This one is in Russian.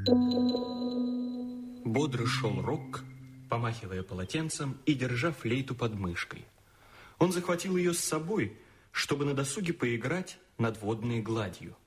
Бодро шел Рок, помахивая полотенцем и держа флейту под мышкой. Он захватил ее с собой, чтобы на досуге поиграть над водной гладью.